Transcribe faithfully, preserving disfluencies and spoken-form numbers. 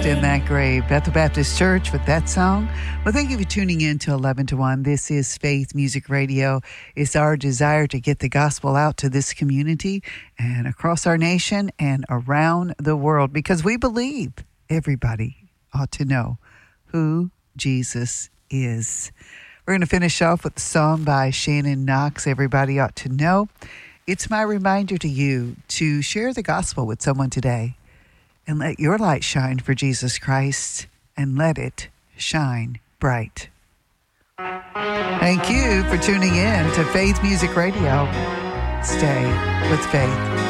In that grave, Bethel Baptist Church with that song. Well, thank you for tuning in to eleven to one. This is Faith Music Radio. It's our desire to get the gospel out to this community and across our nation and around the world, because we believe everybody ought to know who Jesus is. We're going to finish off with a song by Shannon Knox, Everybody Ought to Know. It's my reminder to you to share the gospel with someone today. And let your light shine for Jesus Christ, and let it shine bright. Thank you for tuning in to Faith Music Radio. Stay with faith.